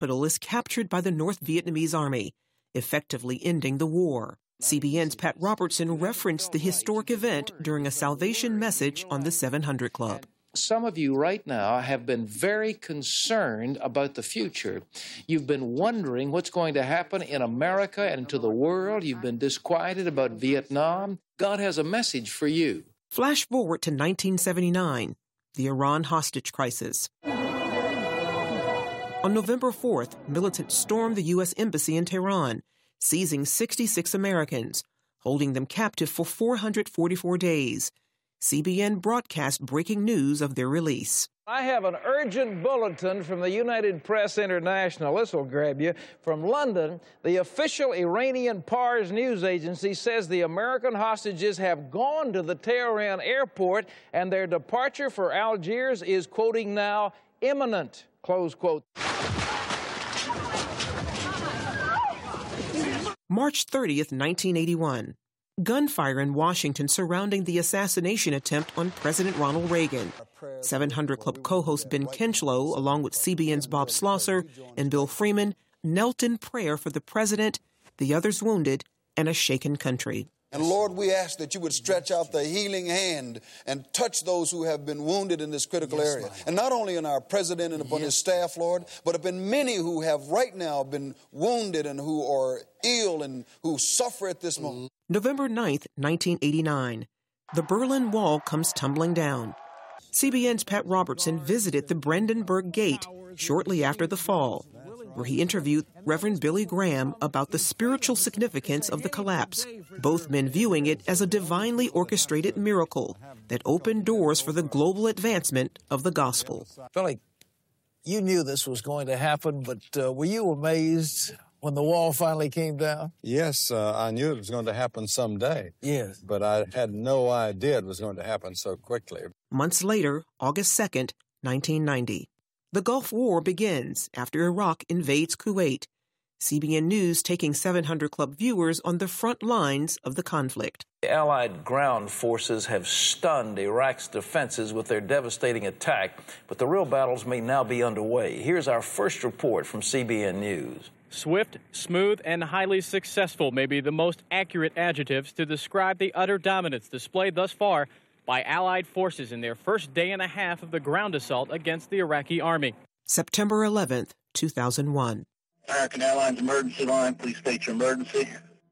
capital is captured by the North Vietnamese army, effectively ending the war. CBN's Pat Robertson referenced the historic event during a salvation message on the 700 Club. Some of you right now have been very concerned about the future. You've been wondering what's going to happen in America and to the world. You've been disquieted about Vietnam. God has a message for you. Flash forward to 1979, the Iran hostage crisis. On November 4th, militants stormed the U.S. Embassy in Tehran, seizing 66 Americans, holding them captive for 444 days. CBN broadcast breaking news of their release. I have an urgent bulletin from the United Press International. This will grab you. From London, the official Iranian Pars news agency says the American hostages have gone to the Tehran airport and their departure for Algiers is, quoting now, imminent, close quote. March 30th, 1981. Gunfire in Washington surrounding the assassination attempt on President Ronald Reagan. 700 Club co-host Ben Kinchlow, along with CBN's Bob Slosser and Bill Freeman, knelt in prayer for the president, the others wounded, and a shaken country. And Lord, we ask that you would stretch out the healing hand and touch those who have been wounded in this critical area. And not only in our president and upon his staff, Lord, but have been many who have right now been wounded and who are ill and who suffer at this moment. November 9th, 1989. The Berlin Wall comes tumbling down. CBN's Pat Robertson visited the Brandenburg Gate shortly after the fall, where he interviewed Reverend Billy Graham about the spiritual significance of the collapse, both men viewing it as a divinely orchestrated miracle that opened doors for the global advancement of the gospel. Billy, you knew this was going to happen, but were you amazed when the wall finally came down? Yes, I knew it was going to happen someday. Yes. But I had no idea it was going to happen so quickly. Months later, August 2nd, 1990. The Gulf War begins after Iraq invades Kuwait. CBN News taking 700 Club viewers on the front lines of the conflict. The Allied ground forces have stunned Iraq's defenses with their devastating attack, but the real battles may now be underway. Here's our first report from CBN News. Swift, smooth, and highly successful may be the most accurate adjectives to describe the utter dominance displayed thus far by Allied forces in their first day and a half of the ground assault against the Iraqi army. September 11th, 2001. American Airlines emergency line, please state your emergency.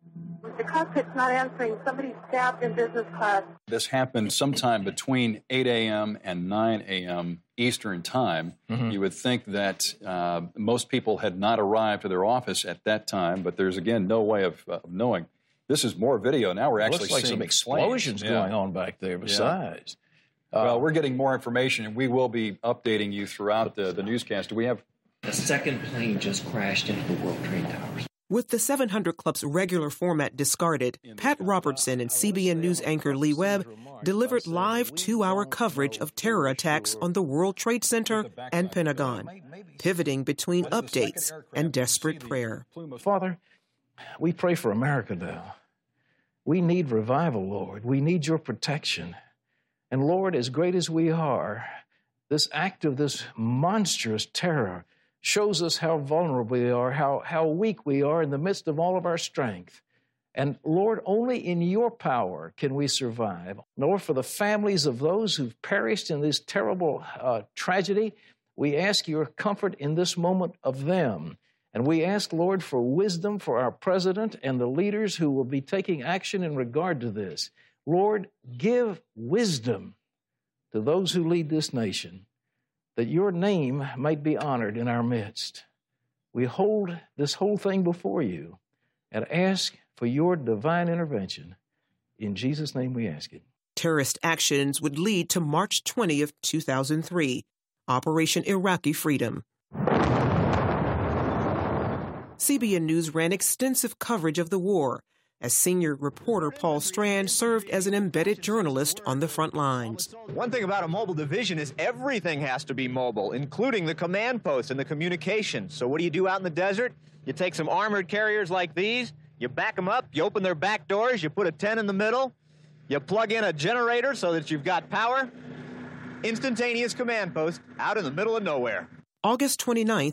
The cockpit's not answering. Somebody's stabbed in business class. This happened sometime between 8 a.m. and 9 a.m. Eastern Time. You would think that most people had not arrived to their office at that time, but there's, again, no way of knowing. This is more video. Now we're actually seeing some explosions going on back there besides. Well, we're getting more information, and we will be updating you throughout the newscast. Do we have... A second plane just crashed into the World Trade Towers. With the 700 Club's regular format discarded, Pat Robertson and CBN News anchor Lee Webb delivered live 2-hour coverage of terror attacks on the World Trade Center and Pentagon, pivoting between updates and desperate prayer. Father, we pray for America now. We need revival, Lord. We need your protection. And Lord, as great as we are, this act of this monstrous terror shows us how vulnerable we are, how weak we are in the midst of all of our strength. And Lord, only in your power can we survive. Lord, for the families of those who've perished in this terrible tragedy, we ask your comfort in this moment of them. And we ask, Lord, for wisdom for our president and the leaders who will be taking action in regard to this. Lord, give wisdom to those who lead this nation, that your name might be honored in our midst. We hold this whole thing before you and ask for your divine intervention. In Jesus' name we ask it. Terrorist actions would lead to March 20th, 2003, Operation Iraqi Freedom. CBN News ran extensive coverage of the war, as senior reporter Paul Strand served as an embedded journalist on the front lines. One thing about a mobile division is everything has to be mobile, including the command posts and the communications. So what do you do out in the desert? You take some armored carriers like these, you back them up, you open their back doors, you put a tent in the middle, you plug in a generator so that you've got power. Instantaneous command post out in the middle of nowhere. August 29,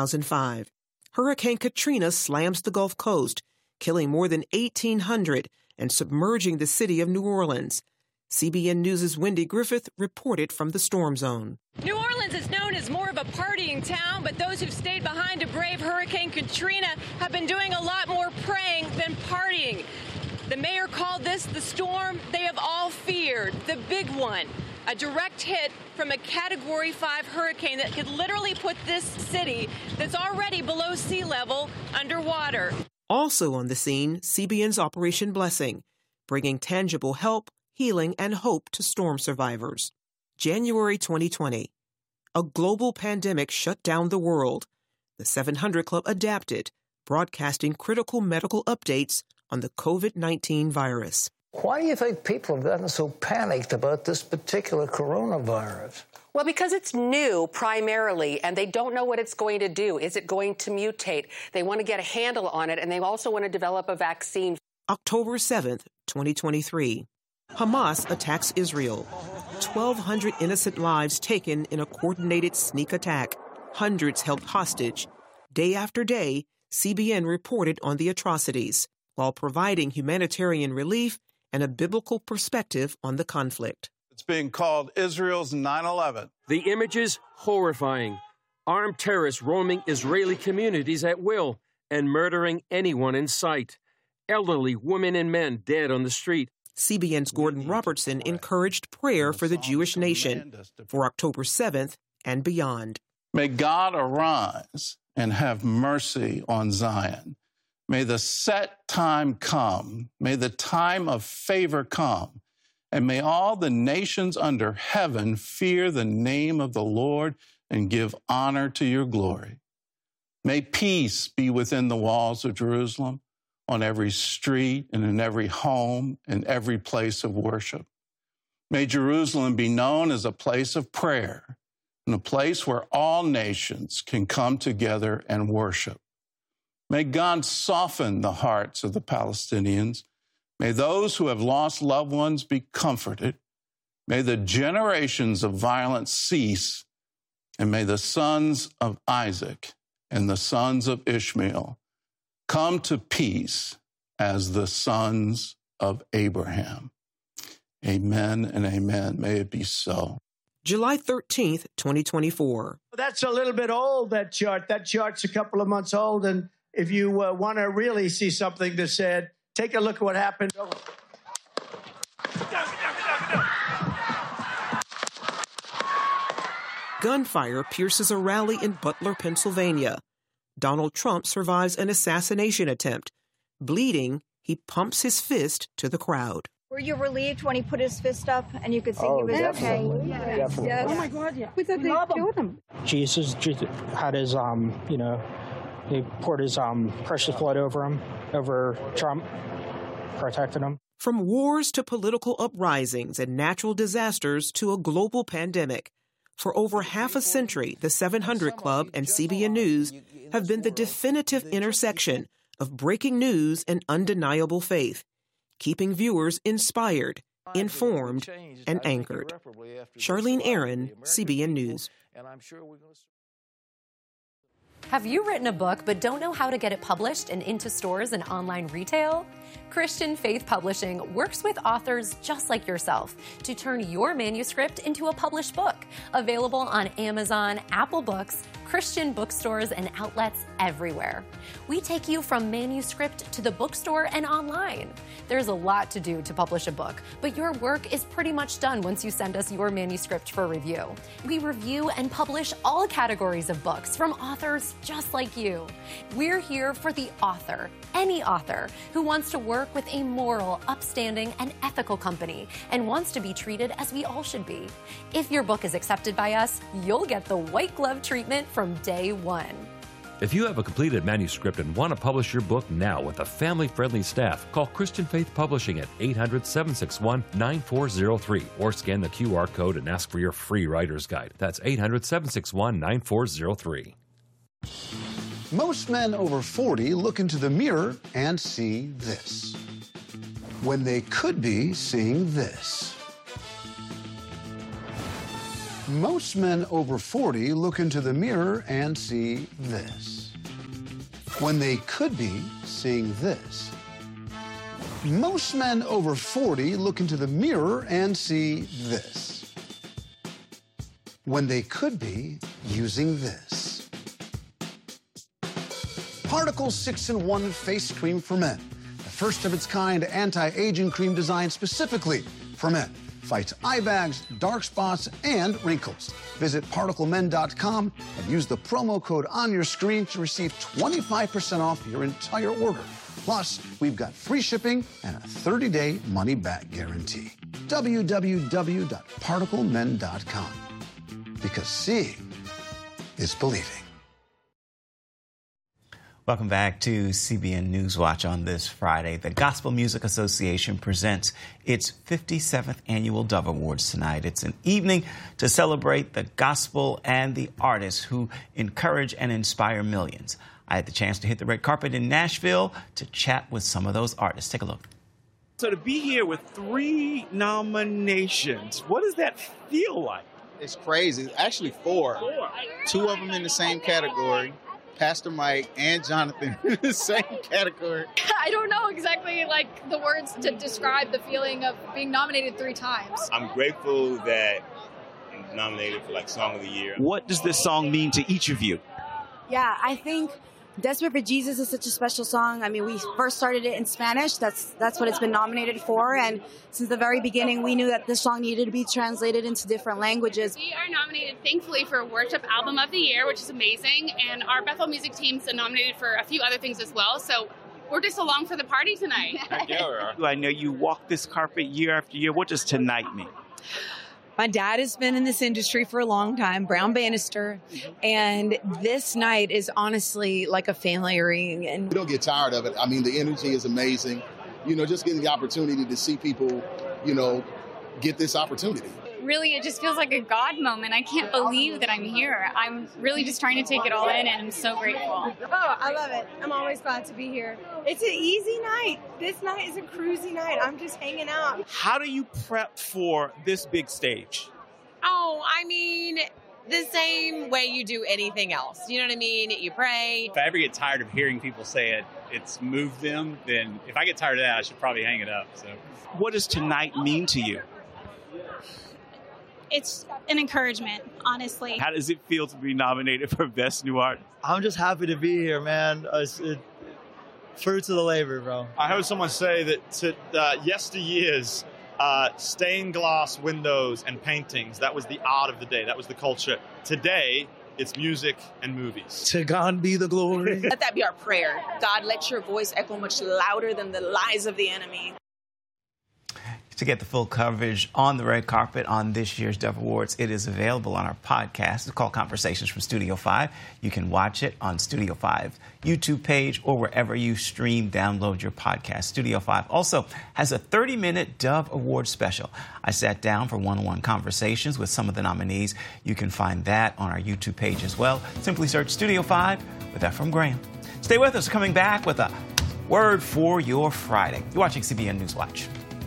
2005. Hurricane Katrina slams the Gulf Coast, killing more than 1,800 and submerging the city of New Orleans. CBN News' Wendy Griffith reported from the storm zone. New Orleans is known as more of a partying town, but those who've stayed behind to brave Hurricane Katrina have been doing a lot more praying than partying. The mayor called this the storm they have all feared, the big one. A direct hit from a Category 5 hurricane that could literally put this city that's already below sea level underwater. Also on the scene, CBN's Operation Blessing, bringing tangible help, healing, and hope to storm survivors. January 2020. A global pandemic shut down the world. The 700 Club adapted, broadcasting critical medical updates on the COVID-19 virus. Why do you think people have gotten so panicked about this particular coronavirus? Well, because it's new primarily, and they don't know what it's going to do. Is it going to mutate? They want to get a handle on it, and they also want to develop a vaccine. October 7th, 2023. Hamas attacks Israel. 1,200 innocent lives taken in a coordinated sneak attack. Hundreds held hostage. Day after day, CBN reported on the atrocities, while providing humanitarian relief and a biblical perspective on the conflict. It's being called Israel's 9/11. The images, horrifying. Armed terrorists roaming Israeli communities at will and murdering anyone in sight. Elderly women and men dead on the street. CBN's Gordon Robertson encouraged prayer for the Jewish nation for October 7th and beyond. May God arise and have mercy on Zion. May the set time come. May the time of favor come. And may all the nations under heaven fear the name of the Lord and give honor to your glory. May peace be within the walls of Jerusalem, on every street and in every home and every place of worship. May Jerusalem be known as a place of prayer and a place where all nations can come together and worship. May God soften the hearts of the Palestinians. May those who have lost loved ones be comforted. May the generations of violence cease. And may the sons of Isaac and the sons of Ishmael come to peace as the sons of Abraham. Amen and amen. May it be so. July 13th, 2024. That's a little bit old, that chart. That chart's a couple of months old. And if you want to really see something that said, take a look at what happened. Gunfire pierces a rally in Butler, Pennsylvania. Donald Trump survives an assassination attempt. Bleeding, he pumps his fist to the crowd. Were you relieved when he put his fist up and you could see he was okay? Yes. Yes. Oh my God, yeah. We thought they killed him. Jesus had his, he poured his precious blood over him, over Trump, protected him. From wars to political uprisings and natural disasters to a global pandemic, for over half a century, the 700 Club and CBN News have been the definitive intersection of breaking news and undeniable faith, keeping viewers inspired, informed, and anchored. Charlene Aaron, CBN News. Have you written a book but don't know how to get it published and into stores and online retail? Christian Faith Publishing works with authors just like yourself to turn your manuscript into a published book, available on Amazon, Apple Books, Christian bookstores, and outlets everywhere. We take you from manuscript to the bookstore and online. There's a lot to do to publish a book, but your work is pretty much done once you send us your manuscript for review. We review and publish all categories of books from authors just like you. We're here for the author, any author who wants to work with a moral, upstanding, and ethical company and wants to be treated as we all should be. If your book is accepted by us, you'll get the white glove treatment from day one. If you have a completed manuscript and want to publish your book now with a family-friendly staff, call Christian Faith Publishing at 800-761-9403 or scan the QR code and ask for your free writer's guide. That's 800-761-9403. Most men over 40 look into the mirror and see this, when they could be seeing this. Most men over 40 look into the mirror and see this, when they could be seeing this. Most men over 40 look into the mirror and see this, when they could be using this. Particle 6-in-1 Face Cream for Men, the first of its kind anti-aging cream designed specifically for men. Fights eye bags, dark spots, and wrinkles. Visit ParticleMen.com and use the promo code on your screen to receive 25% off your entire order. Plus, we've got free shipping and a 30-day money-back guarantee. www.ParticleMen.com. Because seeing is believing. Welcome back to CBN Newswatch on this Friday. The Gospel Music Association presents its 57th annual Dove Awards tonight. It's an evening to celebrate the gospel and the artists who encourage and inspire millions. I had the chance to hit the red carpet in Nashville to chat with some of those artists. Take a look. So to be here with 3 nominations, what does that feel like? It's crazy. Actually 4. 2 of them in the same category. Pastor Mike and Jonathan in the same category. I don't know exactly the words to describe the feeling of being nominated 3 times. I'm grateful that I'm nominated for Song of the Year. What does this song mean to each of you? Yeah, I think Desperate for Jesus is such a special song. I mean, we first started it in Spanish. That's what it's been nominated for. And since the very beginning, we knew that this song needed to be translated into different languages. We are nominated, thankfully, for Worship Album of the Year, which is amazing. And our Bethel Music team's nominated for a few other things as well. So we're just along for the party tonight. I know you walk this carpet year after year. What does tonight mean? My dad has been in this industry for a long time, Brown Bannister, and this night is honestly like a family reunion. We don't get tired of it. I mean, the energy is amazing. Just getting the opportunity to see people, get this opportunity. Really, it just feels like a God moment. I can't believe that I'm here. I'm really just trying to take it all in, and I'm so grateful. Oh, I love it. I'm always glad to be here. It's an easy night. This night is a cruisy night. I'm just hanging out. How do you prep for this big stage? Oh, I mean, the same way you do anything else. You know what I mean? You pray. If I ever get tired of hearing people say it's moved them, then if I get tired of that, I should probably hang it up. So, what does tonight mean to you? It's an encouragement, honestly. How does it feel to be nominated for Best New Artist? I'm just happy to be here, man. Fruits of the labor, bro. I heard someone say that to yesteryears, stained glass windows and paintings, that was the art of the day. That was the culture. Today, it's music and movies. To God be the glory. Let that be our prayer. God, let your voice echo much louder than the lies of the enemy. To get the full coverage on the red carpet on this year's Dove Awards, it is available on our podcast. It's called Conversations from Studio 5. You can watch it on Studio 5 YouTube page or wherever you download your podcast. Studio 5 also has a 30-minute Dove Award special. I sat down for one-on-one conversations with some of the nominees. You can find that on our YouTube page as well. Simply search Studio 5 with Ephraim Graham. Stay with us. Coming back with a word for your Friday. You're watching CBN Newswatch.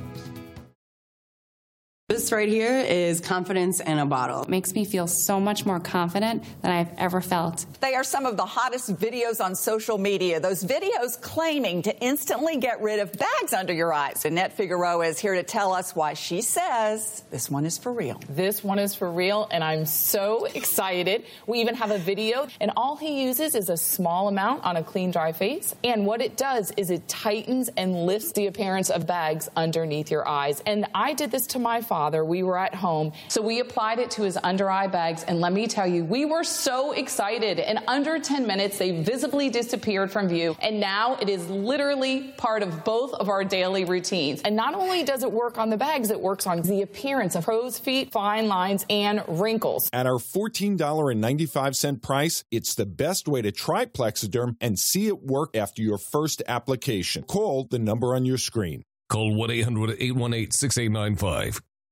This right here is confidence in a bottle. It makes me feel so much more confident than I've ever felt. They are some of the hottest videos on social media. Those videos claiming to instantly get rid of bags under your eyes. Annette Figueroa is here to tell us why she says this one is for real. This one is for real, and I'm so excited. We even have a video, and all he uses is a small amount on a clean, dry face. And what it does is it tightens and lifts the appearance of bags underneath your eyes. And I did this to my father. We were at home, so we applied it to his under eye bags, and let me tell you, we were so excited. In under 10 minutes, they visibly disappeared from view, and now it is literally part of both of our daily routines. And not only does it work on the bags, it works on the appearance of crow's feet, fine lines, and wrinkles. At our $14.95 price, it's the best way to try Plexiderm and see it work after your first application. Call the number on your screen. Call 1-800-818-6895.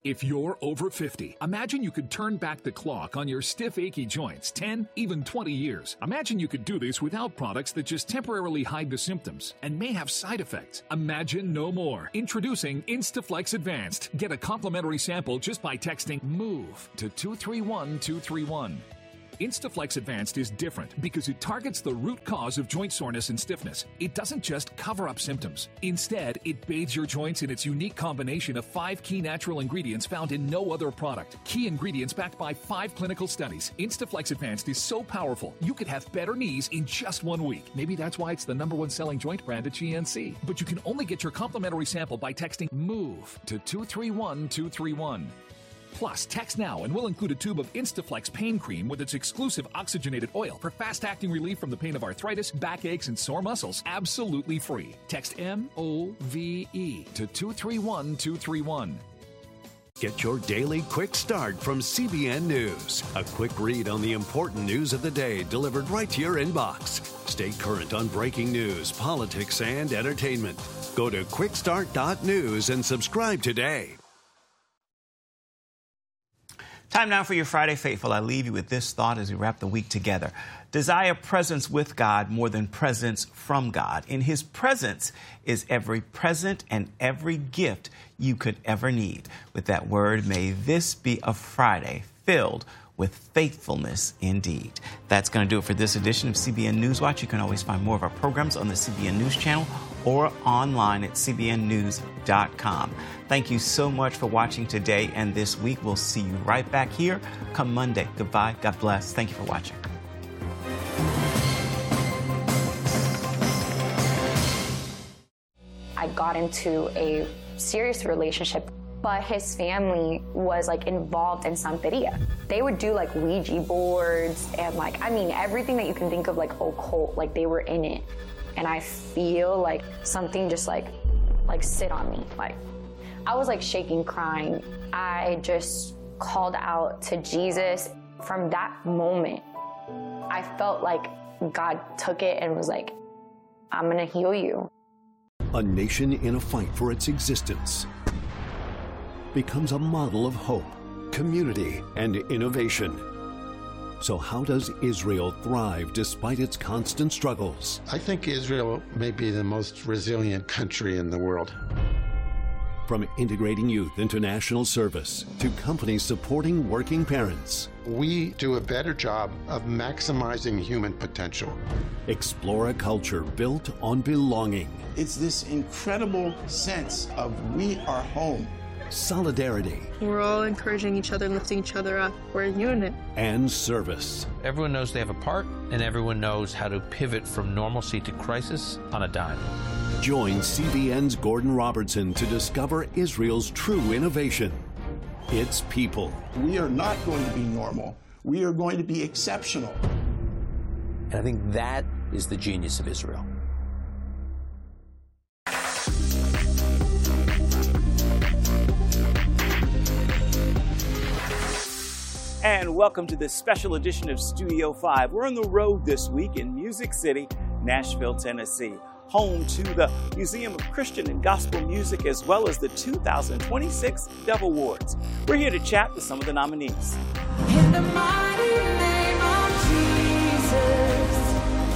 If you're over 50, imagine you could turn back the clock on your stiff, achy joints 10, even 20 years. Imagine you could do this without products that just temporarily hide the symptoms and may have side effects. Imagine no more. Introducing Instaflex Advanced. Get a complimentary sample just by texting MOVE to 231231. Instaflex Advanced is different because it targets the root cause of joint soreness and stiffness. It doesn't just cover up symptoms. Instead, it bathes your joints in its unique combination of 5 key natural ingredients found in no other product. Key ingredients backed by 5 clinical studies. Instaflex Advanced is so powerful, you could have better knees in just 1 week. Maybe that's why it's the #1 selling joint brand at GNC. But you can only get your complimentary sample by texting MOVE to 231231. Plus, text now and we'll include a tube of Instaflex pain cream with its exclusive oxygenated oil for fast-acting relief from the pain of arthritis, backaches, and sore muscles, absolutely free. Text MOVE to 231231. Get your daily quick start from CBN News. A quick read on the important news of the day delivered right to your inbox. Stay current on breaking news, politics, and entertainment. Go to quickstart.news and subscribe today. Time now for your Friday Faithful. I leave you with this thought as we wrap the week together. Desire presence with God more than presence from God. In His presence is every present and every gift you could ever need. With that word, may this be a Friday filled with faithfulness indeed. That's going to do it for this edition of CBN Newswatch. You can always find more of our programs on the CBN News channel or online at cbnnews.com. Thank you so much for watching today and this week. We'll see you right back here come Monday. Goodbye. God bless. Thank you for watching. I got into a serious relationship, but his family was like involved in Santeria. They would do like Ouija boards and everything that you can think of like occult, like they were in it. And I feel like something just like sit on me. Like I was like shaking, crying. I just called out to Jesus. From that moment, I felt like God took it and was like, I'm gonna heal you. A nation in a fight for its existence becomes a model of hope, community, and innovation. So how does Israel thrive despite its constant struggles? I think Israel may be the most resilient country in the world. From integrating youth into national service to companies supporting working parents. We do a better job of maximizing human potential. Explore a culture built on belonging. It's this incredible sense of we are home. Solidarity. We're all encouraging each other, lifting each other up. We're a unit. And service. Everyone knows they have a part, and everyone knows how to pivot from normalcy to crisis on a dime. Join CBN's Gordon Robertson to discover Israel's true innovation. Its people. We are not going to be normal. We are going to be exceptional. And I think that is the genius of Israel. And welcome to this special edition of Studio 5. We're on the road this week in Music City, Nashville, Tennessee, home to the Museum of Christian and Gospel Music, as well as the 2026 Dove Awards. We're here to chat with some of the nominees. In the mighty name of Jesus,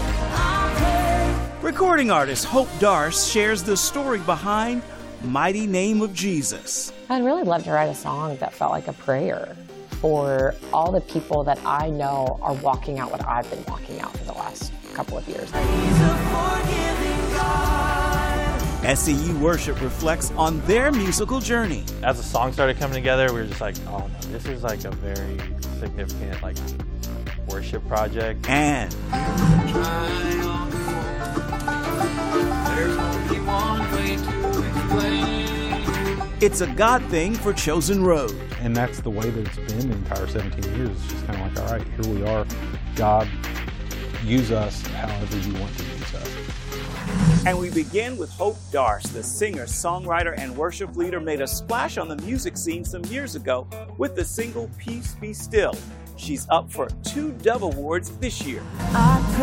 I pray. Recording artist Hope Darce shares the story behind Mighty Name of Jesus. I'd really love to write a song that felt like a prayer for all the people that I know are walking out what I've been walking out for the last couple of years. SCU Worship reflects on their musical journey. As the song started coming together, we were just like, oh no, this is like a very significant worship project. And it's a God thing for Chosen Road. And that's the way that it's been the entire 17 years. It's just kind of like, all right, here we are. God, use us however you want to use us. And we begin with Hope Darce, the singer, songwriter, and worship leader, made a splash on the music scene some years ago with the single Peace Be Still. She's up for 2 Dove Awards this year.